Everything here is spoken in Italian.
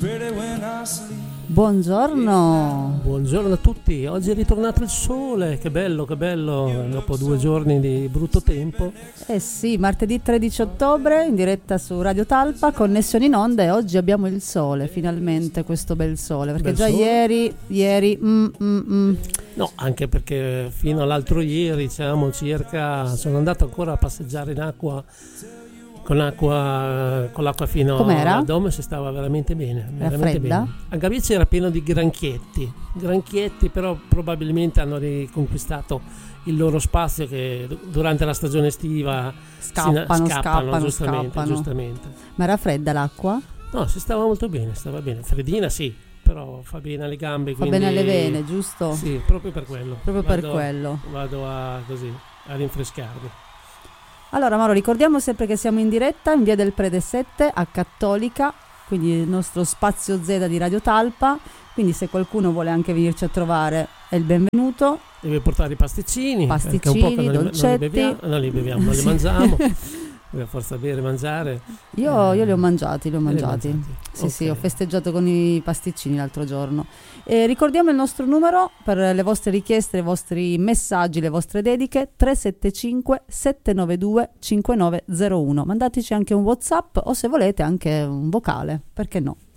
Buongiorno. Buongiorno a tutti, oggi è ritornato il sole, che bello, dopo 2 giorni di brutto tempo. Eh sì, martedì 13 ottobre in diretta su Radio Talpa, connessione in onda, e oggi abbiamo il sole, finalmente questo bel sole, perché Bel già sole. ieri No, anche perché fino all'altro ieri, diciamo circa, sono andato ancora a passeggiare in acqua, con l'acqua fino Com'era? all'addome, si stava veramente bene, Era veramente fredda? bene. A Gavice era pieno di granchietti, però probabilmente hanno riconquistato il loro spazio, che durante la stagione estiva scappano, giustamente. Ma era fredda l'acqua? No, si stava molto bene, stava bene, freddina sì, però fa bene alle gambe, Fa quindi bene alle vene, giusto? sì, proprio per quello. Per quello. Vado a rinfrescarmi. Allora Mauro, ricordiamo sempre che siamo in diretta in via del Prede 7 a Cattolica, quindi il nostro spazio Z di Radio Talpa, quindi se qualcuno vuole anche venirci a trovare è il benvenuto. Deve portare i pasticcini, che un po' che dolcetti. non li beviamo, non li mangiamo. A forza bere e mangiare. Io li ho mangiati. Sì, Okay. sì, ho festeggiato con i pasticcini l'altro giorno. Ricordiamo il nostro numero per le vostre richieste, i vostri messaggi, le vostre dediche: 375 792 5901. Mandateci anche un WhatsApp o, se volete, anche un vocale, perché no?